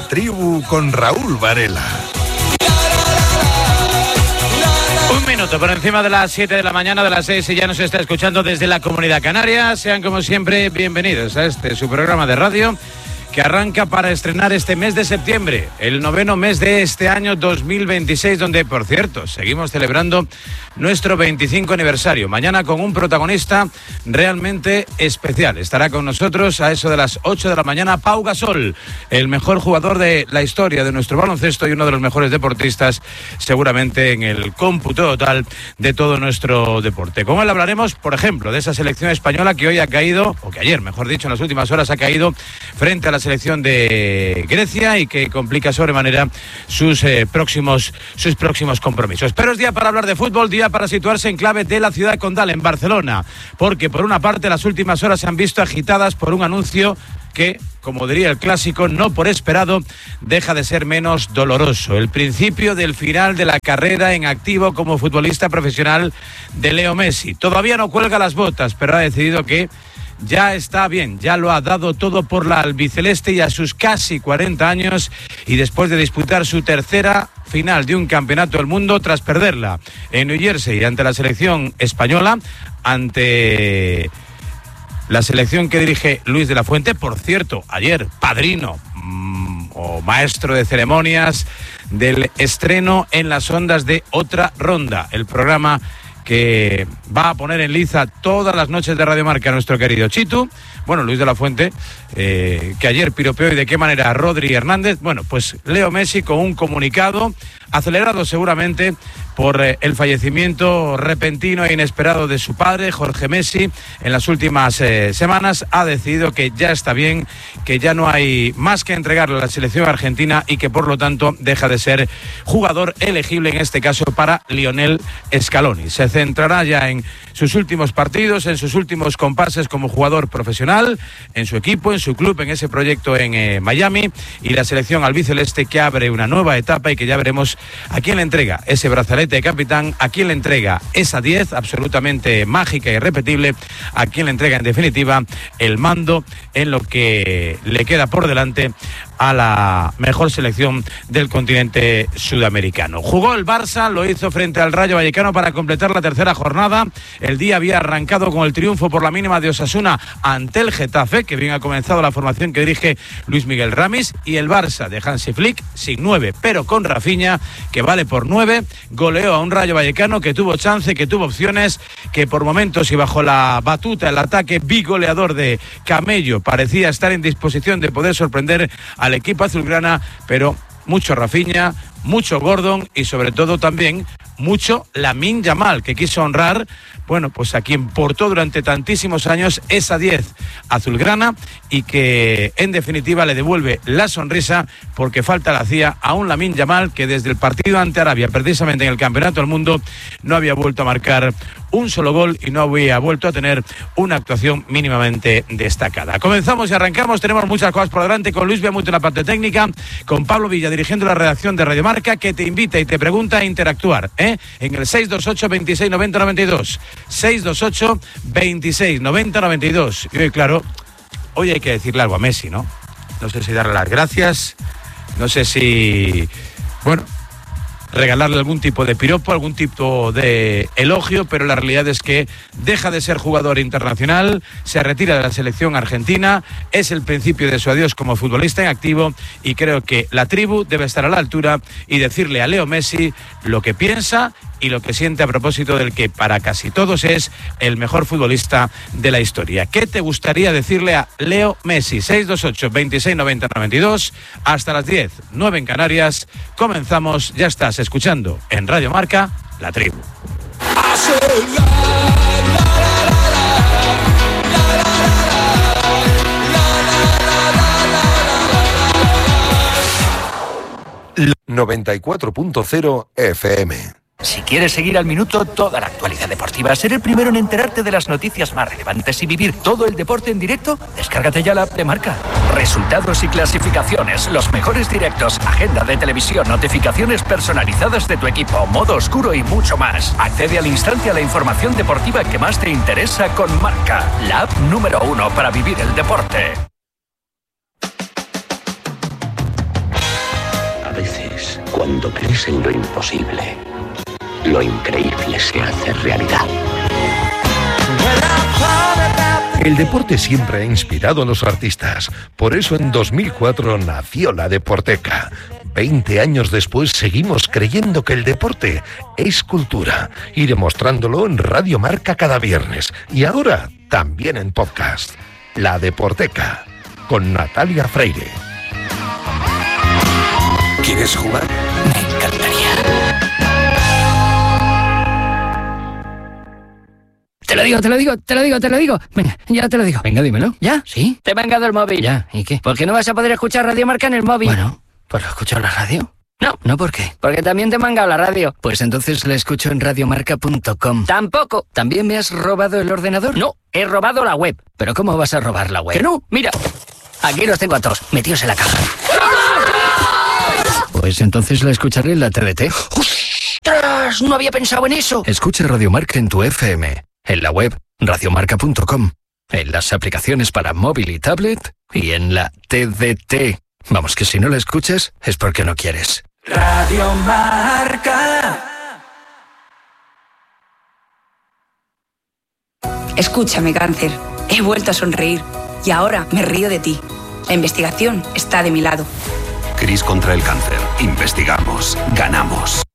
Tribu con Raúl Varela. Un minuto por encima de las 7 de la mañana, de las 6, y ya nos está escuchando desde la Comunidad Canaria. Sean como siempre bienvenidos a su programa de radio que arranca para estrenar este mes de septiembre, el 9º mes de este año 2026, donde, por cierto, seguimos celebrando nuestro 25 aniversario. Mañana con un protagonista realmente especial. Estará con nosotros a eso de las 8 de la mañana Pau Gasol, el mejor jugador de la historia de nuestro baloncesto y uno de los mejores deportistas seguramente en el cómputo total de todo nuestro deporte. Con él hablaremos, por ejemplo, de esa selección española que hoy ha caído, o que ayer, mejor dicho, en las últimas horas ha caído frente a la selección de Grecia y que complica sobremanera sus próximos compromisos. Pero es día para hablar de fútbol, día para situarse en clave de la ciudad condal, en Barcelona, porque por una parte las últimas horas se han visto agitadas por un anuncio que, como diría el clásico, no por esperado, deja de ser menos doloroso. El principio del final de la carrera en activo como futbolista profesional de Leo Messi. Todavía no cuelga las botas, pero ha decidido que ya está bien, ya lo ha dado todo por la albiceleste y a sus casi 40 años y después de disputar su tercera final de un campeonato del mundo tras perderla en New Jersey ante la selección española, ante la selección que dirige Luis de la Fuente, por cierto, ayer padrino o maestro de ceremonias del estreno en las ondas de Otra Ronda, el programa que va a poner en liza todas las noches de Radio Marca nuestro querido Chitu. Bueno, Luis de la Fuente, que ayer piropeó y de qué manera a Rodri Hernández. Bueno, pues Leo Messi con un comunicado acelerado seguramente por el fallecimiento repentino e inesperado de su padre, Jorge Messi, en las últimas semanas, ha decidido que ya está bien, que ya no hay más que entregarle a la selección argentina y que por lo tanto deja de ser jugador elegible en este caso para Lionel Scaloni. Se centrará ya en sus últimos partidos, en sus últimos compases como jugador profesional, en su equipo, en su club, en ese proyecto en Miami, y la selección albiceleste que abre una nueva etapa y que ya veremos a quién le entrega ese brazalete de capitán, a quién le entrega esa 10 absolutamente mágica y irrepetible, a quién le entrega en definitiva el mando en lo que le queda por delante a la mejor selección del continente sudamericano. Jugó el Barça, lo hizo frente al Rayo Vallecano para completar la tercera jornada. El día había arrancado con el triunfo por la mínima de Osasuna ante el Getafe, que bien ha comenzado la formación que dirige Luis Miguel Ramis, y el Barça de Hansi Flick sin 9, pero con Rafinha, que vale por 9, goleó a un Rayo Vallecano que tuvo chance, que tuvo opciones, que por momentos y bajo la batuta, el ataque bigoleador de Camello parecía estar en disposición de poder sorprender al equipo azulgrana, pero mucho Rafinha, mucho Gordon y sobre todo también mucho Lamine Yamal, que quiso honrar, bueno, pues a quien portó durante tantísimos años esa 10 azulgrana y que en definitiva le devuelve la sonrisa, porque falta la hacía a un Lamine Yamal que desde el partido ante Arabia, precisamente en el Campeonato del Mundo, no había vuelto a marcar un solo gol y no había vuelto a tener una actuación mínimamente destacada. Comenzamos y arrancamos, tenemos muchas cosas por delante con Luis Beamuto en la parte técnica, con Pablo Villa dirigiendo la redacción de Radio Marca, que te invita y te pregunta a interactuar, en el 628 26 90 92, 628 26 90 92. Y hoy, claro, hoy hay que decirle algo a Messi, ¿no? No sé si darle las gracias, no sé si, bueno, regalarle algún tipo de piropo, algún tipo de elogio, pero la realidad es que deja de ser jugador internacional, se retira de la selección argentina, es el principio de su adiós como futbolista en activo, y creo que la tribu debe estar a la altura y decirle a Leo Messi lo que piensa y lo que siente a propósito del que para casi todos es el mejor futbolista de la historia. ¿Qué te gustaría decirle a Leo Messi? 628 26 90 92, hasta las 10, 9 en Canarias. Comenzamos, ya estás escuchando en Radio Marca, La Tribu. 94.0 FM. Si quieres seguir al minuto toda la actualidad deportiva, ser el primero en enterarte de las noticias más relevantes y vivir todo el deporte en directo, descárgate ya la app de Marca. Resultados y clasificaciones, los mejores directos, agenda de televisión, notificaciones personalizadas de tu equipo, modo oscuro y mucho más. Accede al instante a la información deportiva que más te interesa con Marca, la app número 1 para vivir el deporte. veces, cuando crees en lo imposible, lo increíble se hace realidad. El deporte siempre ha inspirado a los artistas. Por eso en 2004 nació la Deporteca. 20 años después seguimos creyendo que el deporte es cultura y demostrándolo en Radio Marca cada viernes. Y ahora también en podcast. La Deporteca, con Natalia Freire. ¿Quieres jugar? Me encantaría. Te lo digo. Venga, ya te lo digo. Venga, dímelo. ¿Ya? ¿Sí? Te he mangado el móvil. Ya, ¿y qué? ¿Por qué no vas a poder escuchar Radio Marca en el móvil? Bueno, ¿pues lo escucho en la radio? No, ¿por qué? Porque también te he mangado la radio. Pues entonces la escucho en radiomarca.com. Tampoco. ¿También me has robado el ordenador? No, he robado la web. ¿Pero cómo vas a robar la web? ¡Que no! Mira, aquí los tengo a todos, metidos en la caja. Pues entonces la escucharé en la TDT. ¡Ostras! No había pensado en eso. Escucha Radio Marca en tu FM, en la web radiomarca.com, en las aplicaciones para móvil y tablet y en la TDT. Vamos, que si no la escuchas es porque no quieres. Radio Marca. Escúchame, cáncer. He vuelto a sonreír y ahora me río de ti. La investigación está de mi lado. CRIS contra el cáncer. Investigamos. Ganamos.